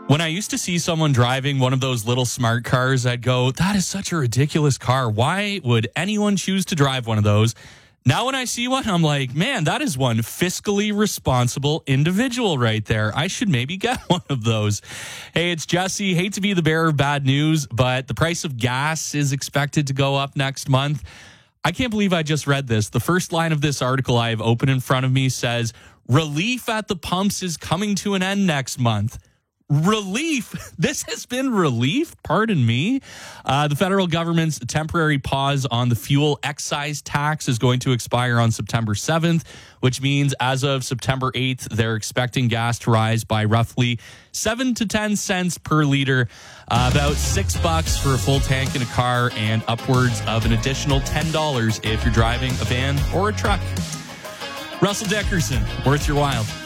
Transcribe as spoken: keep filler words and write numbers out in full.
When I used to see someone driving one of those little smart cars, I'd go, that is such a ridiculous car. Why would anyone choose to drive one of those? Now when I see one, I'm like, man, that is one fiscally responsible individual right there. I should maybe get one of those. Hey, it's Jesse. Hate to be the bearer of bad news, but the price of gas is expected to go up next month. I can't believe I just read this. The first line of this article I have open in front of me says, relief at the pumps is coming to an end next month. Relief. This has been relief. Pardon me. Uh, the federal government's temporary pause on the fuel excise tax is going to expire on September seventh, which means as of September eighth, they're expecting gas to rise by roughly seven to ten cents per liter, uh, about six bucks for a full tank in a car, and upwards of an additional ten dollars if you're driving a van or a truck. Russell Dickerson, worth your while.